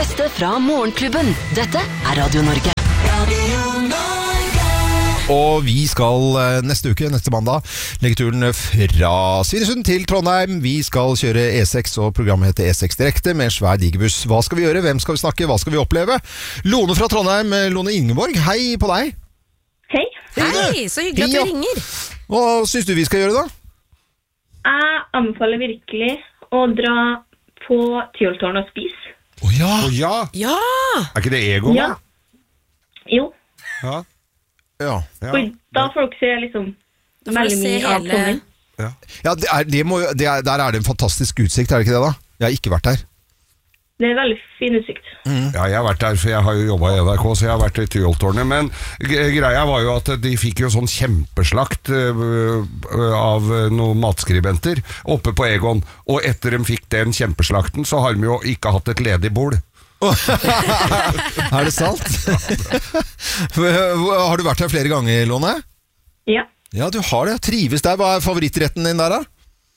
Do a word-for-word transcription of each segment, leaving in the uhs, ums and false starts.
beste fra Morgenklubben. Dette er Radio Norge. Radio Norge. Og vi skal neste uke, neste mandag, legge turen fra Svinesund til Trondheim. Vi skal kjøre E seks, og programmet heter E seks Direkte med en svær digebuss. Hva skal vi gjøre? Hvem skal vi snakke? Hva skal vi oppleve? Lone fra Trondheim, Lone Ingeborg, hei på deg. Hei. Hei, så hyggelig at du ringer. Hva synes du vi skal gjøre da? Jeg anbefaler virkelig å dra på Tyholttårnet og spise. Å ja. Å ja. Ja. Er ikke det Egon Ja. da? Jo. Ja. Ja. Ja. Og da får dere se liksom Da får veldig du se mye av hele- Trondheim. Ja. Ja, det er, det må, jo- det er, der er det en fantastisk utsikt, er det ikke det da? Jeg har ikke vært der. Det er veldig fin utsikt. Ja, jeg har vært der, for jeg har jo jobbet i N R K, så jeg har vært i Tyholttårnet. Men g- greia var jo at de fikk jo sånn kjempeslakt øh, av noen matskribenter oppe på Egon. Og etter de fikk den kjempeslakten, så har de jo ikke hatt et ledig bord. Er det sant? Har du vært her flere ganger, Lone? Ja. Ja, du har det. Trives der. Hva er favorittretten din der da?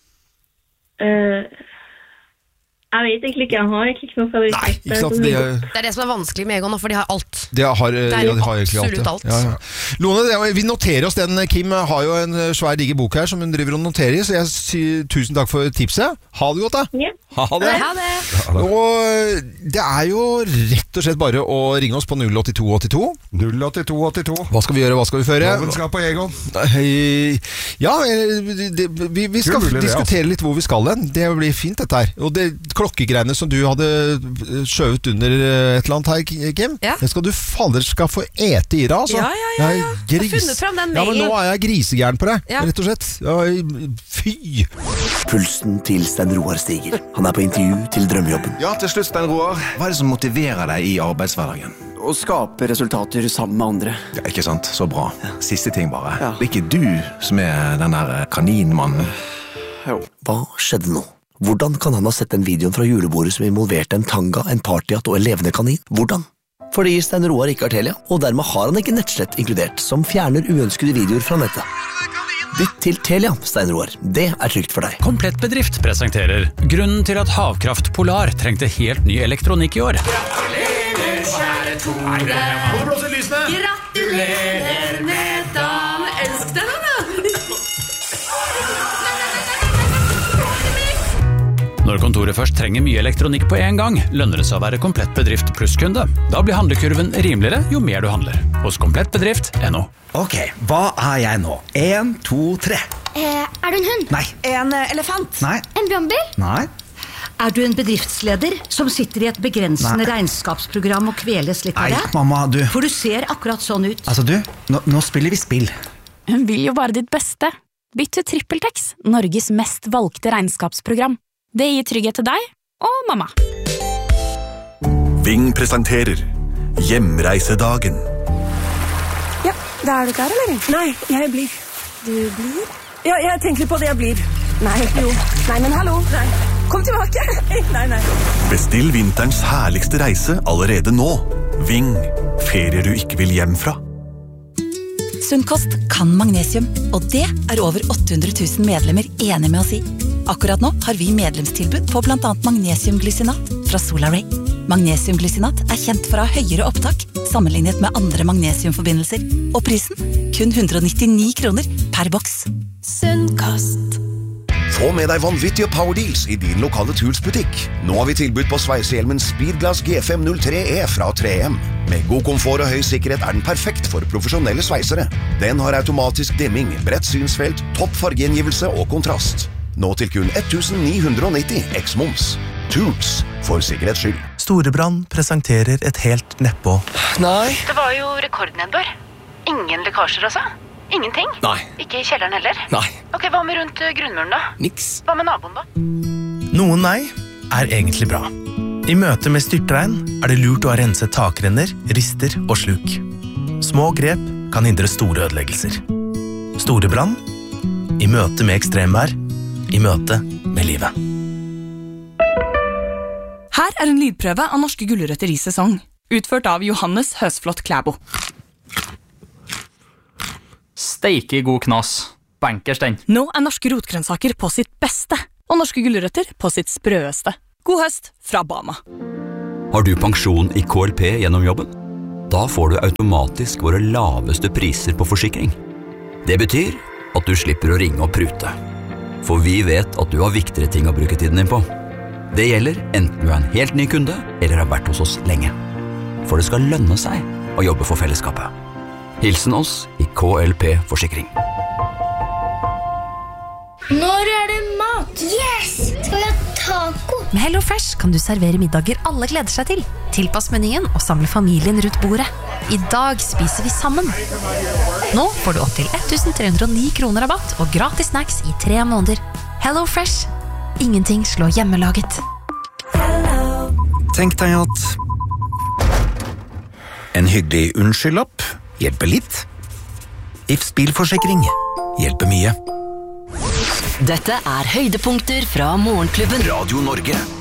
Uh, jeg vet egentlig ikke. Jeg har egentlig ikke noe favoritt. Nei, ikke sant? Det, Det er det som er vanskelig med Egon, for de har alt. det har, er ja, jo de har egentlig absolutt ja. alt. Ja, ja. Lone, det, vi noterer oss den. Kim har jo en svær digge bok her som hun driver og noterer i, så jeg sier tusen takk for tipset. Ha det godt da. Ja. Ha det. Ha det. Og det er jo rett og slett bare å ringe oss på null åtte to åtte to. null åtte to åtte to. Hva skal vi gjøre, hva skal vi føre? Loven skal på Egon. Hei. Ja, det, vi, vi skal Det er mulig det, diskutere litt hvor vi skal hen. Det blir fint dette her. Og det klokkegreiene som du hadde skjøvet under et eller annet her, Kim, Ja. det skal du faller skal få ete i deg, altså. Ja, ja, ja, ja. Jeg er Jeg har gris. funnet frem den Ja, men mailen. nå er jeg grisegæren på deg, Ja. rett og slett. Ja, fy. Pulsen til Stein Roar stiger. Han er på intervju til drømmejobben. Ja, til slutt, Stein Roar. Hva er det som motiverer deg i arbeidshverdagen? Å skape resultater sammen med andre. Ja, ikke sant? Så bra. Siste ting bare. Ja. Det er ikke du som er den der kaninmannen. Jo. Hva skjedde nå? Hvordan kan han ha sett den videoen fra julebordet som involverte en tanga, en partyhatt og en levende kanin? Hvordan? Fordi Stein Roar ikke har Telia, og dermed har han ikke nettslett inkludert, som fjerner uønskede videoer fra nettet. Bytt til Telia, Stein Roar. Det er trygt for deg. Komplett Bedrift presenterer grunnen til at Havkraft Polar trengte helt ny elektronikk i år. Gratulerer, kjære Tore. Gratulerer med dagen. Elsk deg nå, da. Når kontoret først trenger mye elektronikk på en gang, lønner det seg å være Komplett Bedrift plusskunde. Da blir handlekurven rimeligere jo mer du handler. Hos komplett bedrift punktum no. Ok, hva er jeg nå? En, to, tre. Eh, er du en hund? Nei. En eh, elefant? Nei. En brannbil? Nei. Er du en bedriftsleder som sitter i et begrensende Nei. regnskapsprogram og kveles litt av Nei, det? mamma, du. For du ser akkurat sånn ut. Altså, du, nå, nå spiller vi spill. Hun vil jo bare ditt beste. Bytt til TrippelTex, Norges mest valgte regnskapsprogram. Det gir trygghet til deg og mamma. Ving presenterer Hjemreisedagen. Ja, da er du klar, eller? Nei, jeg blir. Du blir? Ja, jeg tenker litt på det jeg blir. Nei, jo. Nei, men hallo. Nei. Kom tilbake. Nei, nei. Bestill vinterens herligste reise allerede nå. Ving. Ferier du ikke vil hjem fra. Sunnkost kan magnesium, og det er over åtte hundre tusen medlemmer enige med oss i. Akkurat nå har vi medlemstilbud på blant annet magnesiumglycinat fra Solaray. Magnesiumglycinat er kjent for å ha høyere opptak sammenlignet med andre magnesiumforbindelser, og prisen kun hundre og nittini kroner per boks. Sunnkost. Få med deg vanvittige powerdeals i din lokale Tools-butikk. Nå har vi tilbud på sveisehjelmen Speedglass G fem null tre E fra tre M. Med god komfort og høy sikkerhet er den perfekt for profesjonelle sveisere. Den har automatisk dimming, bredt synsfelt, topp fargegjengivelse og kontrast. Nå til kun ett tusen ni hundre og nitti eks-moms. Tools, for sikkerhets skyld. Storebrand presenterer et helt nedpå. Nei. Det var jo rekordnedbør. Ingen lekkasjer altså? Ingenting? Nei. Ikke i kjelleren heller? Nei. Ok, hva med rundt uh, grunnmuren da? Niks. Hva med naboen da? Noen nei er egentlig bra. I møte med styrtregn er det lurt å ha renset takrenner, rister og sluk. Små grep kan hindre store ødeleggelser. Storebrand i møte med ekstremvær, i møte med livet. Her er en lydprøve av norske gulrøtter i sesong, utført av Johannes Høsflot Klæbo. Steike god knas. Bankers den. Nå er norske rotgrønnsaker på sitt beste, og norske gulrøtter på sitt sprøeste. God høst fra Bama. Har du pensjon i K L P gjennom jobben? Da får du automatisk våre laveste priser på forsikring. Det betyr at du slipper å ringe og prute. For vi vet at du har viktigere ting å bruke tiden din på. Det gjelder enten du er en helt ny kunde eller har vært hos oss lenge. For det skal lønne seg å jobbe for fellesskapet. Hilsen oss i K L P Forsikring. Når er det mat? Yes! Skal vi ha taco? Med HelloFresh kan du servere middager alle gleder seg til. Tilpass menyen og samle familien rundt bordet. I dag spiser vi sammen. Nå får du opp til elleve hundre og ni kroner rabatt og gratis snacks i tre måneder. HelloFresh. Ingenting slår hjemmelaget. Tenk deg at en hyggelig unnskyld-lapp hjelper litt. Ifs bilforsikring hjelper mye. Dette er høydepunkter fra Morgenklubben. Radio Norge.